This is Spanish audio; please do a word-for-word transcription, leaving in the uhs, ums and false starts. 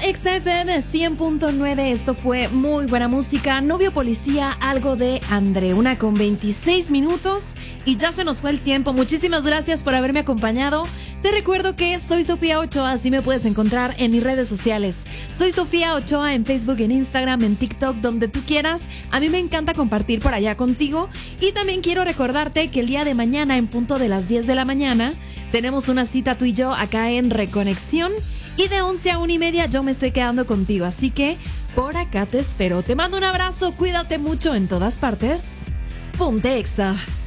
Exa F M cien punto nueve. Esto fue muy buena música. Novio Policía, algo de André. Una con veintiséis minutos y ya se nos fue el tiempo. Muchísimas gracias por haberme acompañado. Te recuerdo que soy Sofía Ochoa, así me puedes encontrar en mis redes sociales. Soy Sofía Ochoa en Facebook, en Instagram, en TikTok, donde tú quieras. A mí me encanta compartir por allá contigo. Y también quiero recordarte que el día de mañana, en punto de las diez de la mañana, tenemos una cita tú y yo acá en Reconexión. Y de once a una y media yo me estoy quedando contigo. Así que por acá te espero. Te mando un abrazo, cuídate mucho en todas partes. Ponte Exa.